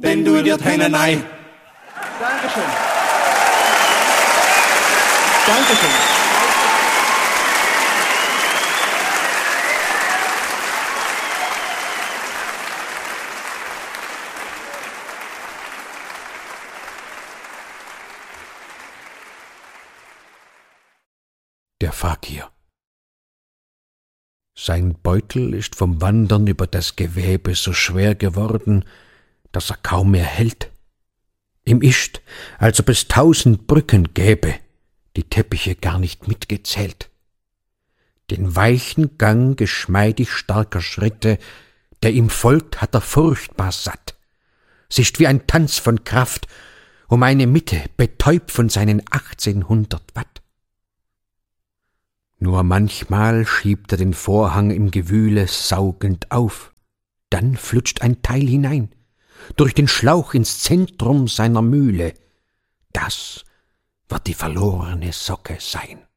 den du dir heine nei. Dankeschön. Dankeschön. Der Fakir. Sein Beutel ist vom Wandern über das Gewebe so schwer geworden, dass er kaum mehr hält. Ihm ist, als ob es 1000 Brücken gäbe, die Teppiche gar nicht mitgezählt. Den weichen Gang geschmeidig starker Schritte, der ihm folgt, hat er furchtbar satt. Es ist wie ein Tanz von Kraft um eine Mitte, betäubt von seinen 1800 Watt. Nur manchmal schiebt er den Vorhang im Gewühle saugend auf, dann flutscht ein Teil hinein, durch den Schlauch ins Zentrum seiner Mühle. Das wird die verlorene Socke sein.